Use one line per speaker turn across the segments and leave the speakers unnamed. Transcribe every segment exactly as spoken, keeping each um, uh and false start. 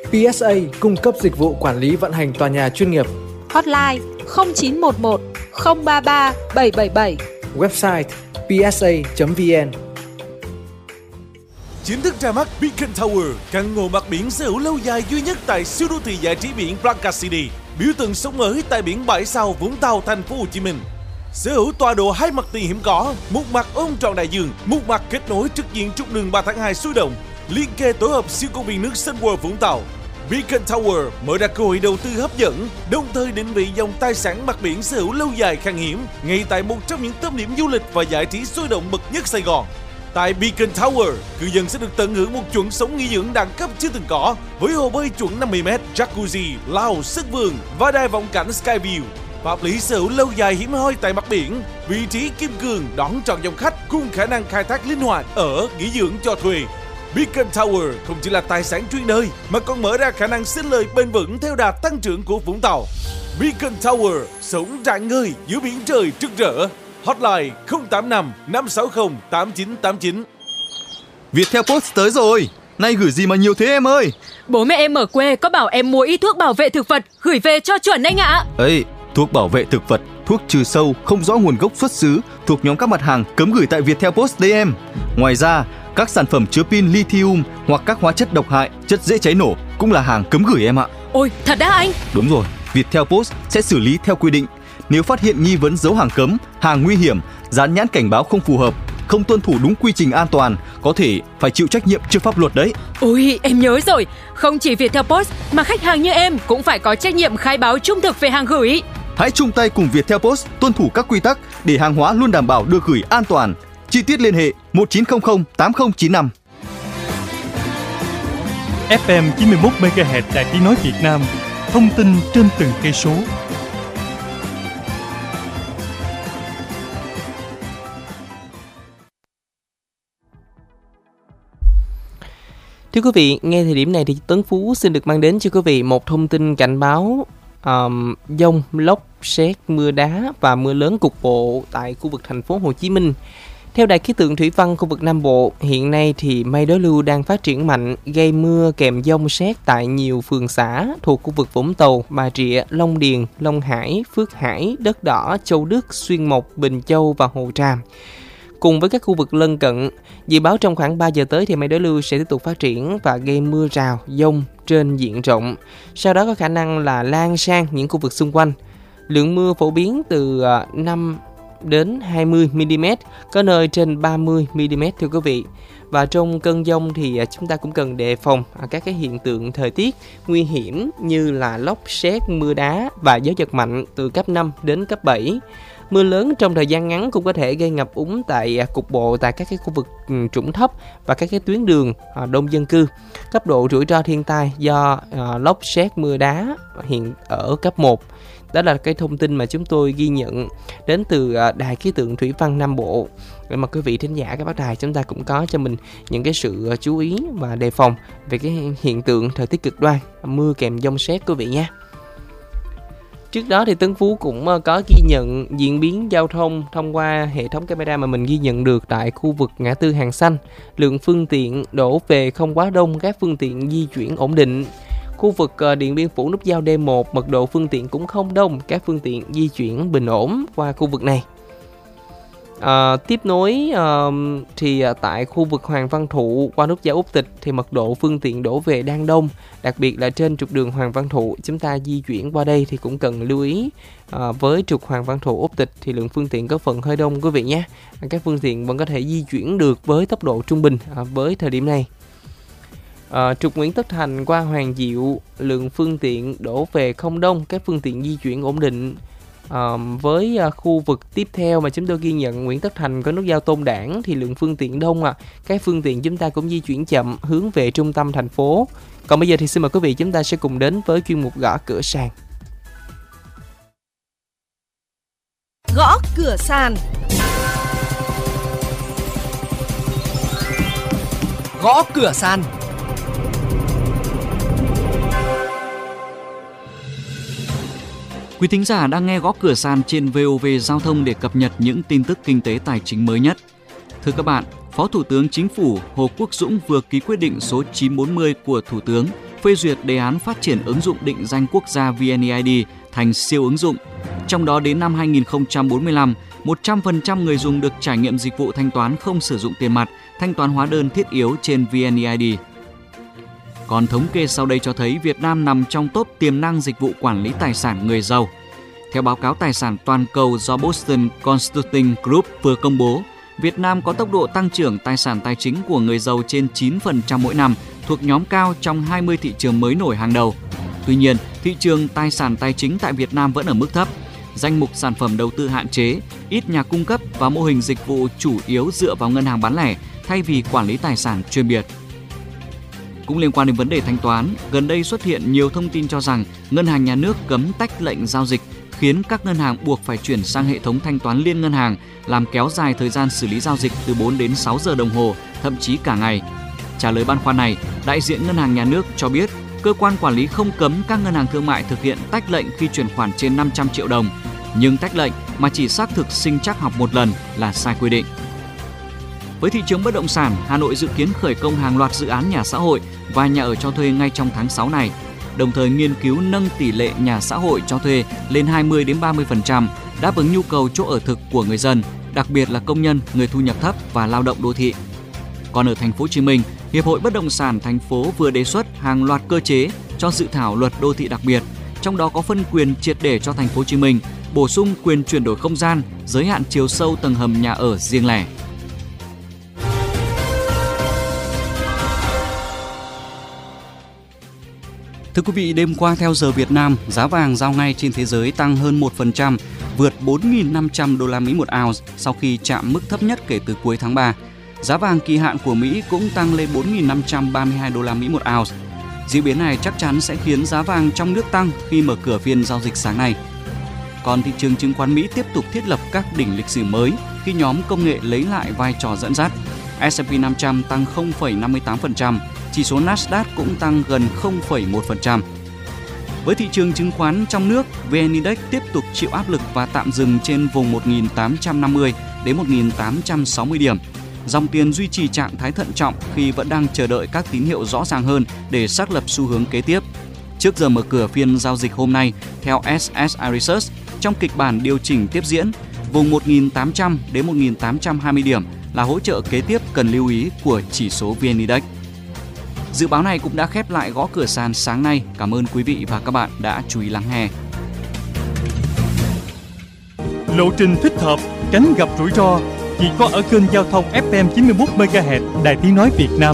pê ét a cung cấp dịch vụ quản lý vận hành tòa nhà chuyên nghiệp.
Hotline không chín một một không ba ba bảy bảy bảy.
Website p s a chấm v n.
Chính thức ra mắt Beacon Tower, căn hộ mặt biển sở hữu lâu dài duy nhất tại siêu đô thị giải trí biển Blanca City, biểu tượng sống mới tại biển bãi sau Vũng Tàu, thành phố Hồ Chí Minh. Sở hữu tọa độ hai mặt tiền hiểm cỏ, một mặt ôm trọn đại dương, một mặt kết nối trực diện trục đường ba tháng hai sôi động, liên kề tổ hợp siêu công viên nước Sun World Vũng Tàu. Beacon Tower mở ra cơ hội đầu tư hấp dẫn, đồng thời định vị dòng tài sản mặt biển sở hữu lâu dài khan hiếm, ngay tại một trong những tâm điểm du lịch và giải trí sôi động bậc nhất Sài Gòn. Tại Beacon Tower, cư dân sẽ được tận hưởng một chuẩn sống nghỉ dưỡng đẳng cấp chưa từng có, với hồ bơi chuẩn năm mươi mét, jacuzzi, lao, sân vườn và đài vọng cảnh Skyview. Pháp lý sở hữu lâu dài hiếm hoi tại mặt biển, vị trí kim cương đón trọn dòng khách cùng khả năng khai thác linh hoạt ở nghỉ dưỡng cho thuê. Beacon Tower không chỉ là tài sản chuyên đời mà còn mở ra khả năng sinh lời bền vững theo đà tăng trưởng của Vũng Tàu. Beacon Tower sống rạng ngời giữa biển trời rực rỡ. Hotline không tám năm năm sáu không tám chín tám chín.
Viettel Post tới rồi. Nay gửi gì mà nhiều thế em ơi?
Bố mẹ em ở quê có bảo em mua ít thuốc bảo vệ thực vật gửi về cho chuẩn anh ạ.
Ê, thuốc bảo vệ thực vật, thuốc trừ sâu không rõ nguồn gốc xuất xứ thuộc nhóm các mặt hàng cấm gửi tại Viettel Post đấy em. Ngoài ra, các sản phẩm chứa pin lithium hoặc các hóa chất độc hại, chất dễ cháy nổ cũng là hàng cấm gửi em ạ.
Ôi, thật đã anh?
Đúng rồi, Viettel Post sẽ xử lý theo quy định. Nếu phát hiện nghi vấn dấu hàng cấm, hàng nguy hiểm, dán nhãn cảnh báo không phù hợp, không tuân thủ đúng quy trình an toàn, có thể phải chịu trách nhiệm trước pháp luật đấy.
Ôi, em nhớ rồi. Không chỉ Viettel Post mà khách hàng như em cũng phải có trách nhiệm khai báo trung thực về hàng gửi.
Hãy chung tay cùng Viettel Post tuân thủ các quy tắc để hàng hóa luôn đảm bảo được gửi an toàn. Chi tiết liên hệ một chín không không tám không chín năm.
ép em chín mươi mốt mê ga héc Đài Tiếng nói Việt Nam. Thông tin trên từng cây số.
Thưa quý vị, ngay thời điểm này thì Tấn Phú xin được mang đến cho quý vị một thông tin cảnh báo um, dông, lốc, sét, mưa đá và mưa lớn cục bộ tại khu vực thành phố Hồ Chí Minh. Theo Đài khí tượng thủy văn khu vực Nam Bộ, hiện nay thì mây đối lưu đang phát triển mạnh, gây mưa kèm dông sét tại nhiều phường xã thuộc khu vực Vũng Tàu, Bà Rịa, Long Điền, Long Hải, Phước Hải, Đất Đỏ, Châu Đức, Xuyên Mộc, Bình Châu và Hồ Tràm. Cùng với các khu vực lân cận, dự báo trong khoảng ba giờ tới thì mây đối lưu sẽ tiếp tục phát triển và gây mưa rào, dông trên diện rộng. Sau đó có khả năng là lan sang những khu vực xung quanh. Lượng mưa phổ biến từ năm đến hai mươi mi-li-mét, có nơi trên ba mươi mi-li-mét thưa quý vị. Và trong cơn dông thì chúng ta cũng cần đề phòng các cái hiện tượng thời tiết nguy hiểm như là lốc, sét, mưa đá và gió giật mạnh từ cấp năm đến cấp bảy. Mưa lớn trong thời gian ngắn cũng có thể gây ngập úng tại cục bộ tại các cái khu vực trũng thấp và các cái tuyến đường đông dân cư. Cấp độ rủi ro thiên tai do lốc, sét, mưa đá hiện ở cấp một. Đó là cái thông tin mà chúng tôi ghi nhận đến từ Đài khí tượng thủy văn Nam Bộ. Để mà quý vị thính giả các bác đài chúng ta cũng có cho mình những cái sự chú ý và đề phòng về cái hiện tượng thời tiết cực đoan, mưa kèm dông sét quý vị nha. Trước đó thì Tấn Phú cũng có ghi nhận diễn biến giao thông thông qua hệ thống camera mà mình ghi nhận được tại khu vực ngã tư Hàng Xanh. Lượng phương tiện đổ về không quá đông, các phương tiện di chuyển ổn định. Khu vực Điện Biên Phủ nút giao D một, mật độ phương tiện cũng không đông, các phương tiện di chuyển bình ổn qua khu vực này. À, tiếp nối à, thì tại khu vực Hoàng Văn Thụ qua nút giao Úc Tịch thì mật độ phương tiện đổ về đang đông, đặc biệt là trên trục đường Hoàng Văn Thụ chúng ta di chuyển qua đây thì cũng cần lưu ý. À, với trục Hoàng Văn Thụ Úc Tịch thì lượng phương tiện có phần hơi đông quý vị nhé. Các phương tiện vẫn có thể di chuyển được với tốc độ trung bình à, với thời điểm này. À, trục Nguyễn Tất Thành qua Hoàng Diệu, lượng phương tiện đổ về không đông, các phương tiện di chuyển ổn định. À, với à, khu vực tiếp theo mà chúng tôi ghi nhận Nguyễn Tất Thành có nút giao Tôn Đản thì lượng phương tiện đông à, các phương tiện chúng ta cũng di chuyển chậm hướng về trung tâm thành phố. Còn bây giờ thì xin mời quý vị chúng ta sẽ cùng đến với chuyên mục Gõ Cửa Sàn.
Gõ Cửa Sàn.
Gõ Cửa Sàn.
Quý thính giả đang nghe Gõ Cửa Sàn trên vê o vê Giao thông để cập nhật những tin tức kinh tế tài chính mới nhất. Thưa các bạn, Phó Thủ tướng Chính phủ Hồ Quốc Dũng vừa ký quyết định số chín trăm bốn mươi của Thủ tướng phê duyệt đề án phát triển ứng dụng định danh quốc gia vê en e i đê thành siêu ứng dụng. Trong đó đến năm hai không bốn lăm, một trăm phần trăm người dùng được trải nghiệm dịch vụ thanh toán không sử dụng tiền mặt, thanh toán hóa đơn thiết yếu trên vê en e i đê. Còn thống kê sau đây cho thấy Việt Nam nằm trong top tiềm năng dịch vụ quản lý tài sản người giàu. Theo báo cáo tài sản toàn cầu do Boston Consulting Group vừa công bố, Việt Nam có tốc độ tăng trưởng tài sản tài chính của người giàu trên chín phần trăm mỗi năm, thuộc nhóm cao trong hai mươi thị trường mới nổi hàng đầu. Tuy nhiên, thị trường tài sản tài chính tại Việt Nam vẫn ở mức thấp. Danh mục sản phẩm đầu tư hạn chế, ít nhà cung cấp và mô hình dịch vụ chủ yếu dựa vào ngân hàng bán lẻ thay vì quản lý tài sản chuyên biệt. Cũng liên quan đến vấn đề thanh toán, gần đây xuất hiện nhiều thông tin cho rằng Ngân hàng Nhà nước cấm tách lệnh giao dịch, khiến các ngân hàng buộc phải chuyển sang hệ thống thanh toán liên ngân hàng, làm kéo dài thời gian xử lý giao dịch từ bốn đến sáu giờ đồng hồ, thậm chí cả ngày. Trả lời băn khoăn này, đại diện Ngân hàng Nhà nước cho biết, cơ quan quản lý không cấm các ngân hàng thương mại thực hiện tách lệnh khi chuyển khoản trên năm trăm triệu đồng, nhưng tách lệnh mà chỉ xác thực sinh trắc học một lần là sai quy định. Với thị trường bất động sản, Hà Nội dự kiến khởi công hàng loạt dự án nhà xã hội và nhà ở cho thuê ngay trong tháng sáu này, đồng thời nghiên cứu nâng tỷ lệ nhà xã hội cho thuê lên hai mươi đến ba mươi phần trăm, đáp ứng nhu cầu chỗ ở thực của người dân, đặc biệt là công nhân, người thu nhập thấp và lao động đô thị. Còn ở thành phố Hồ Chí Minh, Hiệp hội Bất động sản thành phố vừa đề xuất hàng loạt cơ chế cho dự thảo luật đô thị đặc biệt, trong đó có phân quyền triệt để cho thành phố Hồ Chí Minh, bổ sung quyền chuyển đổi không gian, giới hạn chiều sâu tầng hầm nhà ở riêng lẻ. Thưa quý vị, đêm qua theo giờ Việt Nam, giá vàng giao ngay trên thế giới tăng hơn một phần trăm, vượt bốn nghìn năm trăm đô la Mỹ một ounce sau khi chạm mức thấp nhất kể từ cuối tháng ba. Giá vàng kỳ hạn của Mỹ cũng tăng lên bốn nghìn năm trăm ba mươi hai đô la Mỹ một ounce. Diễn biến này chắc chắn sẽ khiến giá vàng trong nước tăng khi mở cửa phiên giao dịch sáng nay. Còn thị trường chứng khoán Mỹ tiếp tục thiết lập các đỉnh lịch sử mới khi nhóm công nghệ lấy lại vai trò dẫn dắt. ét and pê năm trăm tăng không phẩy năm mươi tám phần trăm, chỉ số Nasdaq cũng tăng gần không phẩy một phần trăm. Với thị trường chứng khoán trong nước, vê en Index tiếp tục chịu áp lực và tạm dừng trên vùng một nghìn tám trăm năm mươi đến một nghìn tám trăm sáu mươi điểm. Dòng tiền duy trì trạng thái thận trọng khi vẫn đang chờ đợi các tín hiệu rõ ràng hơn để xác lập xu hướng kế tiếp. Trước giờ mở cửa phiên giao dịch hôm nay, theo ét ét i Research, trong kịch bản điều chỉnh tiếp diễn, vùng một nghìn tám trăm đến một nghìn tám trăm hai mươi điểm là hỗ trợ kế tiếp cần lưu ý của chỉ số vê en Index. Dự báo này cũng đã khép lại gõ cửa sàn sáng nay. Cảm ơn quý vị và các bạn đã chú ý lắng nghe.
Lộ trình thích hợp, tránh gặp rủi ro chỉ có ở kênh giao thông ép em chín mươi mốt mê ga héc Đài Tiếng nói Việt Nam.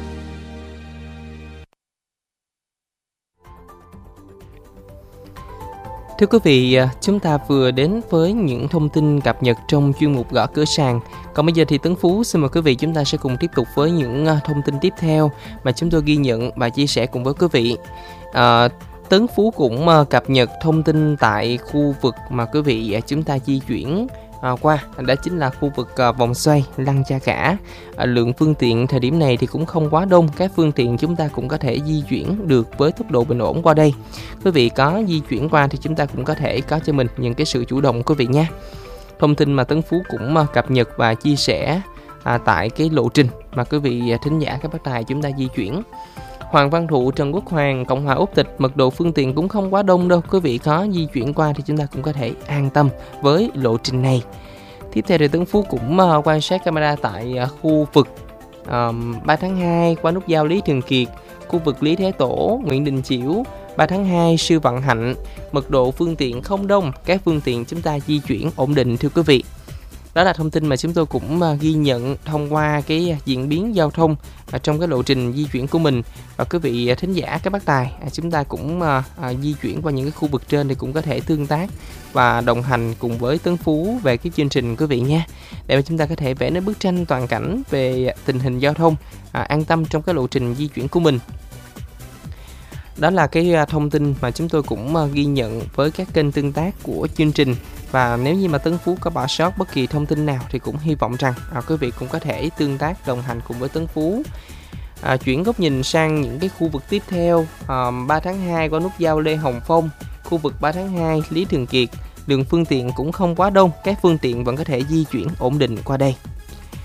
Thưa quý vị, chúng ta vừa đến với những thông tin cập nhật trong chuyên mục Gõ Cửa Sàn. Còn bây giờ thì Tấn Phú xin mời quý vị chúng ta sẽ cùng tiếp tục với những thông tin tiếp theo mà chúng tôi ghi nhận và chia sẻ cùng với quý vị. À, Tấn Phú cũng cập nhật thông tin tại khu vực mà quý vị chúng ta di chuyển À, qua, đó chính là khu vực à, vòng xoay Lăng Cha Cả. À, lượng phương tiện thời điểm này thì cũng không quá đông, các phương tiện chúng ta cũng có thể di chuyển được với tốc độ bình ổn qua đây. Quý vị có di chuyển qua thì chúng ta cũng có thể có cho mình những cái sự chủ động quý vị nha. Thông tin mà Tấn Phú cũng à, cập nhật và chia sẻ à, tại cái lộ trình mà quý vị à, thính giả các bác tài chúng ta di chuyển. Hoàng Văn Thụ, Trần Quốc Hoàng, Cộng hòa Úc Tịch, mật độ phương tiện cũng không quá đông đâu. Quý vị có di chuyển qua thì chúng ta cũng có thể an tâm với lộ trình này. Tiếp theo thì Tấn Phú cũng uh, quan sát camera tại uh, khu vực um, ba tháng hai qua nút giao Lý Thường Kiệt, khu vực Lý Thái Tổ, Nguyễn Đình Chiểu, ba tháng hai Sư Vạn Hạnh. Mật độ phương tiện không đông, các phương tiện chúng ta di chuyển ổn định thưa quý vị. Đó là thông tin mà chúng tôi cũng uh, ghi nhận thông qua cái uh, diễn biến giao thông uh, trong cái lộ trình di chuyển của mình. Và quý vị uh, thính giả các bác tài, uh, chúng ta cũng uh, uh, di chuyển qua những cái khu vực trên thì cũng có thể tương tác và đồng hành cùng với Tấn Phú về cái chương trình quý vị nha, để mà chúng ta có thể vẽ nên bức tranh toàn cảnh về tình hình giao thông, uh, an tâm trong cái lộ trình di chuyển của mình. Đó là cái thông tin mà chúng tôi cũng ghi nhận với các kênh tương tác của chương trình. Và nếu như mà Tấn Phú có bỏ sót bất kỳ thông tin nào thì cũng hy vọng rằng à, quý vị cũng có thể tương tác đồng hành cùng với Tấn Phú. À, chuyển góc nhìn sang những cái khu vực tiếp theo. à, ba tháng hai qua nút giao Lê Hồng Phong, khu vực ba tháng hai Lý Thường Kiệt, lượng phương tiện cũng không quá đông, các phương tiện vẫn có thể di chuyển ổn định qua đây.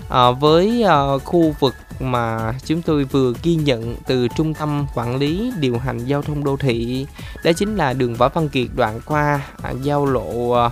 À, với uh, khu vực mà chúng tôi vừa ghi nhận từ Trung tâm Quản lý Điều hành Giao thông Đô thị, đó chính là đường Võ Văn Kiệt đoạn qua à, giao lộ uh,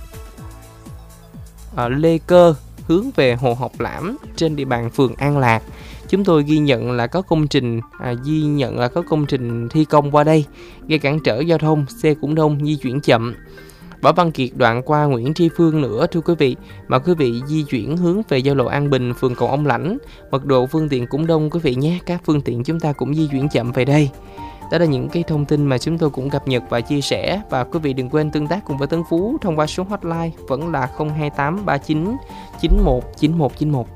uh, Lê Cơ hướng về Hồ Học Lãm trên địa bàn phường An Lạc. Chúng tôi ghi nhận là có công trình à, ghi nhận là có công trình thi công qua đây, gây cản trở giao thông, xe cũng đông, di chuyển chậm. Võ Văn Kiệt đoạn qua Nguyễn Tri Phương nữa thưa quý vị, mà quý vị di chuyển hướng về giao lộ An Bình, phường Cầu Ông Lãnh, mật độ phương tiện cũng đông quý vị nhé, các phương tiện chúng ta cũng di chuyển chậm về đây. Đó là những cái thông tin mà chúng tôi cũng cập nhật và chia sẻ, và quý vị đừng quên tương tác cùng với Tấn Phú thông qua số hotline vẫn là không hai tám ba chín chín một chín một chín một.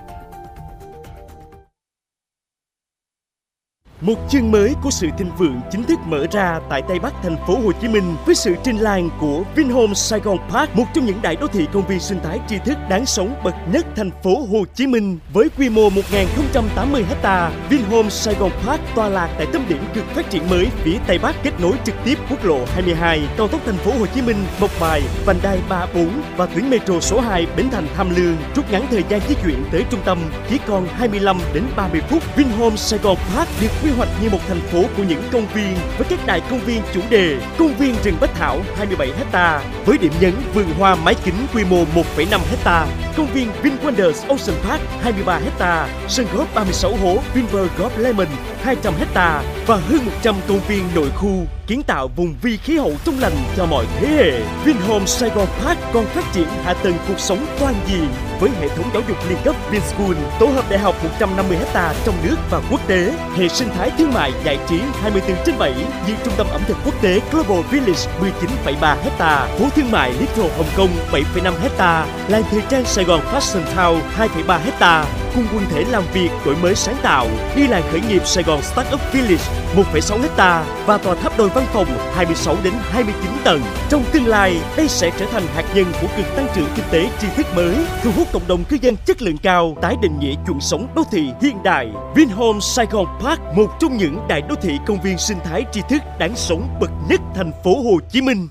Một chương mới của sự thịnh vượng chính thức mở ra tại Tây Bắc thành phố Hồ Chí Minh với sự trình làng của Vinhome Saigon Park, một trong những đại đô thị công viên sinh thái tri thức đáng sống bậc nhất thành phố Hồ Chí Minh. Với quy mô một nghìn không trăm tám mươi héc ta, Vinhome Saigon Park tọa lạc tại tâm điểm cực phát triển mới phía Tây Bắc, kết nối trực tiếp quốc lộ hai mươi hai, cao tốc thành phố Hồ Chí Minh, Mộc Bài, vành đai ba bốn và tuyến metro số hai Bến Thành Tham Lương, rút ngắn thời gian di chuyển tới trung tâm chỉ còn hai mươi lăm đến ba mươi phút. Vinhome Saigon Park được quy hoạch như một thành phố của những công viên với các đại công viên chủ đề. Công viên rừng Bách Thảo hai mươi bảy héc ta với điểm nhấn vườn hoa mái kính quy mô một phẩy năm héc ta. Công viên VinWonders Ocean Park hai mươi ba héc ta, sân golf ba mươi sáu hố Vinpearl Golf Lemon hai trăm héc ta và hơn một trăm công viên nội khu, kiến tạo vùng vi khí hậu trong lành cho mọi thế hệ. Vinhome Saigon Park còn phát triển hạ tầng cuộc sống toàn diện với hệ thống giáo dục liên cấp Vinschool, tổ hợp đại học một trăm năm mươi héc ta trong nước và quốc tế, hệ sinh thái thương mại giải trí hai mươi bốn trên bảy như trung tâm ẩm thực quốc tế Global Village mười chín phẩy ba héc ta, phố thương mại Little Hồng Kông bảy phẩy năm héc ta, làng thời trang Sài Gòn Fashion Town hai phẩy ba héc ta, cùng quần thể làm việc đổi mới sáng tạo đi làng khởi nghiệp Sài Gòn Startup Village một phẩy sáu héc ta và tòa tháp đôi văn phòng hai mươi sáu đến hai mươi chín tầng. Trong tương lai, đây sẽ trở thành hạt nhân của cực tăng trưởng kinh tế tri thức mới, thu hút cộng đồng cư dân chất lượng cao, tái định nghĩa chuẩn sống đô thị hiện đại. Vinhome Saigon Park, một trong những đại đô thị công viên sinh thái tri thức đáng sống bậc nhất thành phố Hồ Chí Minh.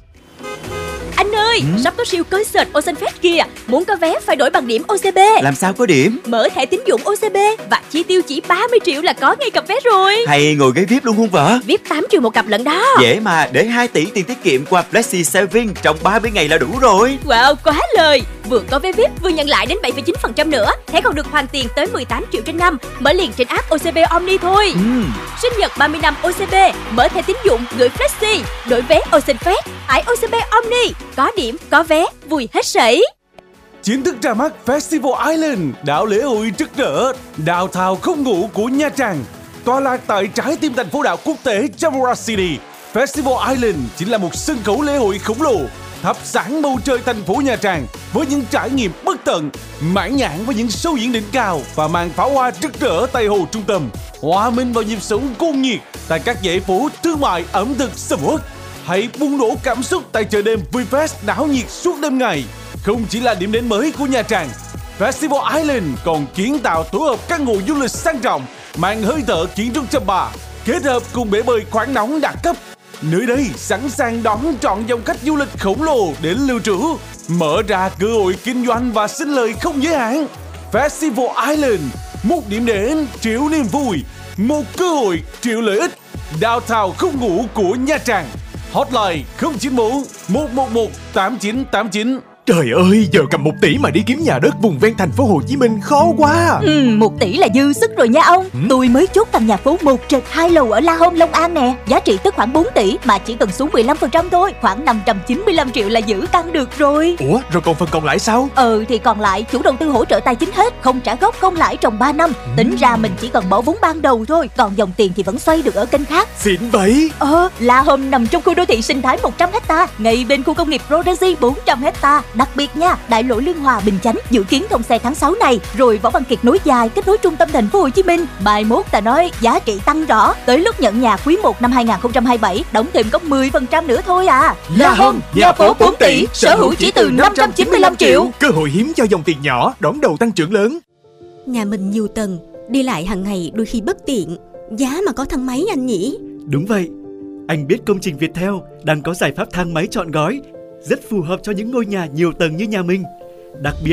Anh ơi, ừ? sắp có siêu concert Ocean Fest kìa. Muốn có vé phải đổi bằng điểm ô xê bê.
Làm sao có điểm?
Mở thẻ tín dụng ô xê bê và chi tiêu chỉ ba mươi triệu là có ngay cặp vé rồi.
Hay ngồi ghế vi ai pi luôn không vợ?
vi ai pi tám triệu một cặp lận đó.
Dễ mà, để hai tỷ tiền tiết kiệm qua Flexi Saving trong ba mươi ngày là đủ rồi.
Wow, quá lời. Vừa có vé vi ai pi vừa nhận lại đến bảy phẩy chín phần trăm nữa. Thẻ còn được hoàn tiền tới mười tám triệu trên năm. Mở liền trên app ô xê bê Omni thôi.
ừ.
Sinh nhật ba mươi năm ô xê bê, mở thẻ tín dụng gửi Flexi, đổi vé Ocean Fest, tải ô xê bê Omni, có điểm, có vé, vui hết sảy.
Chính thức ra mắt Festival Island, đảo lễ hội rực rỡ, downtown không ngủ của Nha Trang. Tọa lạc tại trái tim thành phố đảo quốc tế Chamora City, Festival Island chính là một sân khấu lễ hội khổng lồ, thắp sáng bầu trời thành phố Nha Trang với những trải nghiệm bất tận, mãn nhãn với những show diễn đỉnh cao và màn pháo hoa rực rỡ tại hồ trung tâm, hòa mình vào nhịp sống cuồng nhiệt tại các dãy phố thương mại ẩm thực sầm uất. Hãy bùng nổ cảm xúc tại chợ đêm VinFest náo nhiệt suốt đêm ngày. Không chỉ là điểm đến mới của Nha Trang, Festival Island còn kiến tạo tổ hợp căn hộ du lịch sang trọng, mang hơi thở kiến trúc chăm ba, kết hợp cùng bể bơi khoáng nóng đẳng cấp. Nơi đây sẵn sàng đón trọn dòng khách du lịch khổng lồ đến lưu trú, mở ra cơ hội kinh doanh và sinh lời không giới hạn. Festival Island, một điểm đến triệu niềm vui, một cơ hội triệu lợi ích. Downtown không ngủ của Nha Trang. Hotline không chín bốn một một một tám chín tám chín.
Trời ơi, giờ cầm một tỷ mà đi kiếm nhà đất vùng ven thành phố Hồ Chí Minh khó quá.
Ừ, một tỷ là dư sức rồi nha ông. Ừ? Tôi mới chốt căn nhà phố một trệt hai lầu ở La Home, Long An nè. Giá trị tức khoảng bốn tỷ mà chỉ cần xuống mười lăm phần trăm thôi, khoảng năm trăm chín mươi lăm triệu là giữ căn được rồi.
Ủa, rồi còn phần còn lại sao?
Ừ, thì còn lại chủ đầu tư hỗ trợ tài chính hết, không trả gốc không lãi trong ba năm. Ừ. Tính ra mình chỉ cần bỏ vốn ban đầu thôi, còn dòng tiền thì vẫn xoay được ở kênh khác.
Xịn vậy.
Ờ, La Home nằm trong khu đô thị sinh thái một trăm héc ta, ngay bên khu công nghiệp Prodigy bốn trăm héc ta. Đặc biệt nha, đại lộ Lương Hòa, Bình Chánh dự kiến thông xe tháng sáu này, rồi Võ Văn Kiệt nối dài kết nối trung tâm thành phố Hồ Chí Minh. Mai mốt ta nói giá trị tăng rõ, tới lúc nhận nhà quý một năm hai không hai bảy đóng thêm có mười phần trăm nữa thôi à.
La Home, nhà phố bốn tỷ, sở hữu chỉ từ năm trăm chín mươi lăm triệu. Cơ hội hiếm cho dòng tiền nhỏ, đón đầu tăng trưởng lớn.
Nhà mình nhiều tầng, đi lại hàng ngày đôi khi bất tiện, giá mà có thang máy anh nhỉ?
Đúng vậy, anh biết công trình Viettel đang có giải pháp thang máy trọn gói, rất phù hợp cho những ngôi nhà nhiều tầng như nhà mình. Đặc biệt,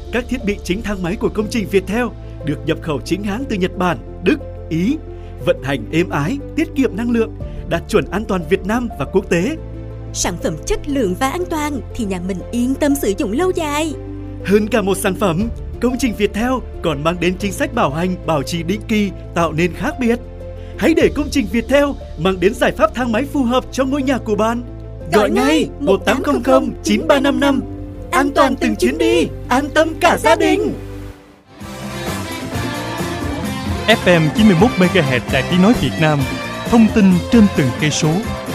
Các thiết bị chính thang máy của công trình Viettel được nhập khẩu chính hãng từ Nhật Bản, Đức, Ý, vận hành êm ái, tiết kiệm năng lượng, đạt chuẩn an toàn Việt Nam và quốc tế.
Sản phẩm chất lượng và an toàn thì nhà mình yên tâm sử dụng lâu dài.
Hơn cả một sản phẩm, công trình Viettel còn mang đến chính sách bảo hành, bảo trì định kỳ tạo nên khác biệt. Hãy để công trình Viettel mang đến giải pháp thang máy phù hợp cho ngôi nhà của bạn. Gọi ngay một tám không không chín ba năm năm. An toàn từng chuyến đi, an tâm cả gia đình.
ép em chín mươi mốt mê ga héc Đài Tiếng nói Việt Nam, thông tin trên từng cây số.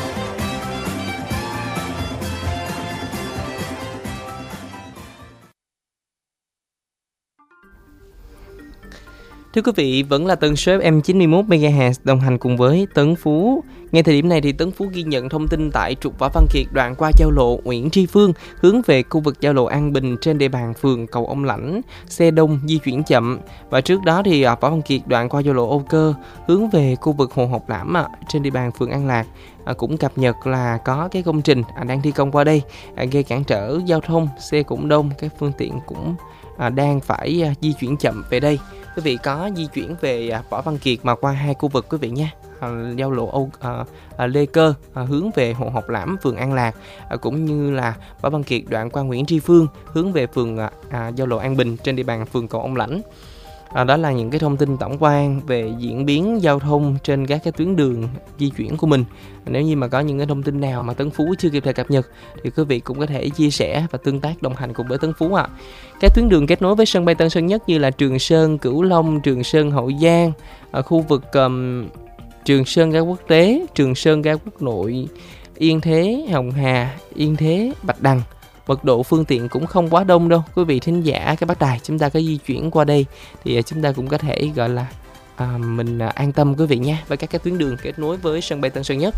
Thưa quý vị, vẫn là tần số ép em chín mươi mốt mê ga héc đồng hành cùng với Tấn Phú. Ngay thời điểm này thì Tấn Phú ghi nhận thông tin tại trục Võ Văn Kiệt đoạn qua giao lộ Nguyễn Tri Phương hướng về khu vực giao lộ An Bình trên địa bàn phường Cầu Ông Lãnh, xe đông di chuyển chậm. Và trước đó thì Võ Văn Kiệt đoạn qua giao lộ Âu Cơ hướng về khu vực Hồ Học Lãm trên địa bàn phường An Lạc cũng cập nhật là có cái công trình đang thi công qua đây gây cản trở giao thông, xe cũng đông, các phương tiện cũng đang phải di chuyển chậm về đây. Quý vị có di chuyển về Võ Văn Kiệt mà qua hai khu vực quý vị nha, giao lộ Âu à, à, Lê Cơ à, hướng về Hồ Học Lãm, phường An Lạc, à, cũng như là Võ Văn Kiệt đoạn qua Nguyễn Tri Phương hướng về phường à, à, giao lộ An Bình trên địa bàn phường Cầu Ông Lãnh. À, đó là những cái thông tin tổng quan về diễn biến giao thông trên các cái tuyến đường di chuyển của mình. Nếu như mà có những cái thông tin nào mà Tấn Phú chưa kịp thời cập nhật thì quý vị cũng có thể chia sẻ và tương tác đồng hành cùng với Tấn Phú ạ. À. Các tuyến đường kết nối với sân bay Tân Sơn Nhất như là Trường Sơn, Cửu Long, Trường Sơn, Hậu Giang, ở khu vực um, Trường Sơn ga quốc tế, Trường Sơn ga quốc nội, Yên Thế, Hồng Hà, Yên Thế, Bạch Đằng. Mật độ phương tiện cũng không quá đông đâu. Quý vị thính giả cái Bắc Đài chúng ta có di chuyển qua đây thì chúng ta cũng có thể gọi là à, mình à, an tâm quý vị nha, với các cái tuyến đường kết nối với sân bay Tân Sơn Nhất.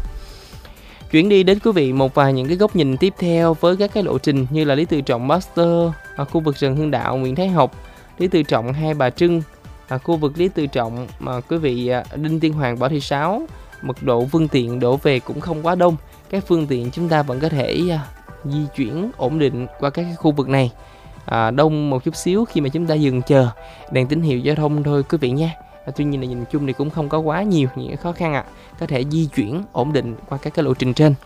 Chuyển đi đến quý vị một vài những cái góc nhìn tiếp theo với các cái lộ trình như là Lý Tự Trọng Master, à, khu vực Trần Hưng Đạo, Nguyễn Thái Học, Lý Tự Trọng Hai Bà Trưng, à, khu vực Lý Tự Trọng mà quý vị à, Đinh Tiên Hoàng, Võ Thị Sáu. Mật độ phương tiện đổ về cũng không quá đông. Các phương tiện chúng ta vẫn có thể à, di chuyển ổn định qua các cái khu vực này. À, đông một chút xíu khi mà chúng ta dừng chờ đèn tín hiệu giao thông thôi quý vị nha. À, tuy nhiên là nhìn chung thì cũng không có quá nhiều những khó khăn ạ. À. Có thể di chuyển ổn định qua các cái lộ trình trên.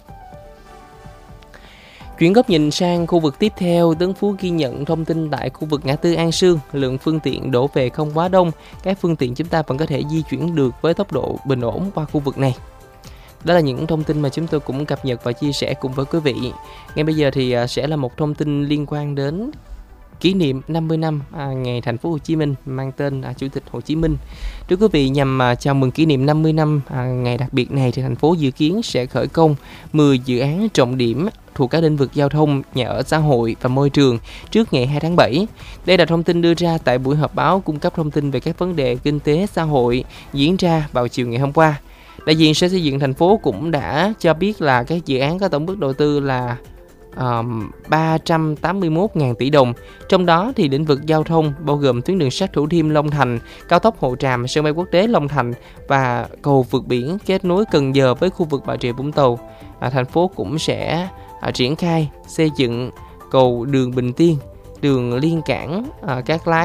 Chuyển góc nhìn sang khu vực tiếp theo, Tấn Phú ghi nhận thông tin tại khu vực ngã tư An Sương, lượng phương tiện đổ về không quá đông. Các phương tiện chúng ta vẫn có thể di chuyển được với tốc độ bình ổn qua khu vực này. Đó là những thông tin mà chúng tôi cũng cập nhật và chia sẻ cùng với quý vị. Ngay bây giờ thì sẽ là một thông tin liên quan đến kỷ niệm năm mươi năm à, ngày thành phố Hồ Chí Minh mang tên à, Chủ tịch Hồ Chí Minh. Thưa quý vị, nhằm à, chào mừng kỷ niệm năm mươi năm à, ngày đặc biệt này thì thành phố dự kiến sẽ khởi công mười dự án trọng điểm thuộc các lĩnh vực giao thông, nhà ở xã hội và môi trường trước ngày hai tháng bảy. Đây là thông tin đưa ra tại buổi họp báo cung cấp thông tin về các vấn đề kinh tế xã hội diễn ra vào chiều ngày hôm qua. Đại diện Sở Xây dựng thành phố cũng đã cho biết là các dự án có tổng mức đầu tư là um, ba trăm tám mươi mốt nghìn tỷ đồng. Trong đó thì lĩnh vực giao thông bao gồm tuyến đường sắt Thủ Thiêm Long Thành, cao tốc Hồ Tràm, sân bay quốc tế Long Thành và cầu vượt biển kết nối Cần Giờ với khu vực Bà Rịa Vũng Tàu. À, thành phố cũng sẽ à, triển khai xây dựng cầu đường Bình Tiên, đường liên cảng à, Cát Lái